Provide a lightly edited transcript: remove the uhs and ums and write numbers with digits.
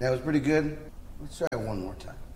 That was pretty good. Let's try it one more time.